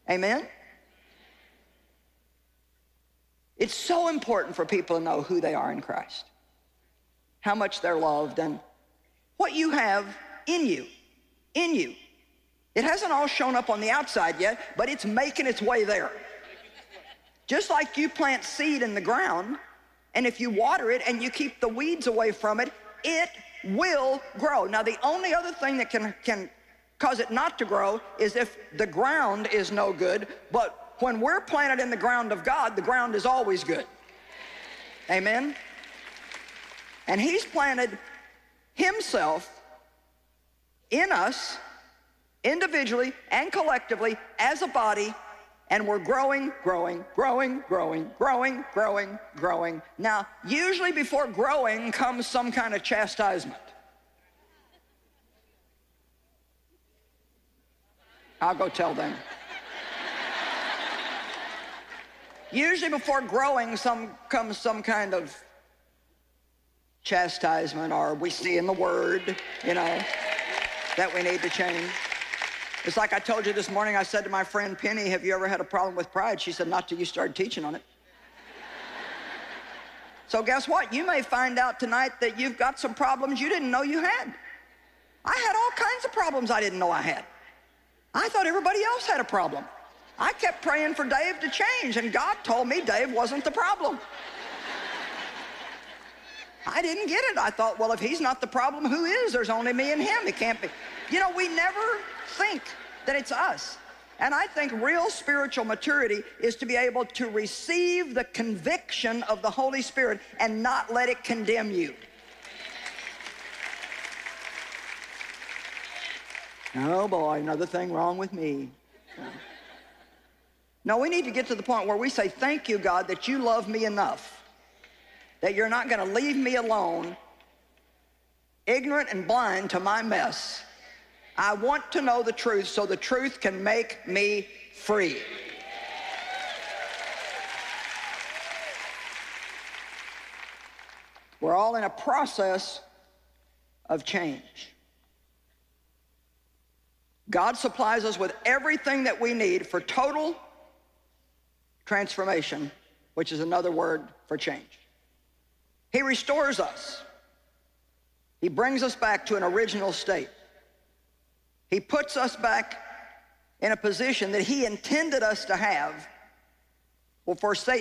Amen? It's so important for people to know who they are in Christ, how much they're loved, and what you have in you, It hasn't all shown up on the outside yet, but it's making its way there. Just like you plant seed in the ground, and if you water it and you keep the weeds away from it, it will grow. Now, the only other thing that can cause it not to grow is if the ground is no good, but when we're planted in the ground of God, the ground is always good. Amen? And He's planted Himself in us, individually and collectively, as a body, and we're growing. Now, usually before growing comes some kind of chastisement. I'll go tell them. Usually before growing comes some kind of chastisement, or we see in the Word, that we need to change. It's like I told you this morning. I said to my friend Penny, have you ever had a problem with pride? She said, not till you started teaching on it. So guess what? You may find out tonight that you've got some problems you didn't know you had. I had all kinds of problems I didn't know I had. I thought everybody else had a problem. I kept praying for Dave to change, and God told me Dave wasn't the problem. I didn't get it. I thought, well, if he's not the problem, who is? There's only me and him. It can't be. We never think that it's us. And I think real spiritual maturity is to be able to receive the conviction of the Holy Spirit and not let it condemn you. Oh boy, another thing wrong with me. No, we need to get to the point where we say, thank you, God, that you love me enough, that you're not going to leave me alone, ignorant and blind to my mess. I want to know the truth so the truth can make me free. We're all in a process of change. God supplies us with everything that we need for total transformation, which is another word for change. He restores us. He brings us back to an original state. He puts us back in a position that He intended us to have before Satan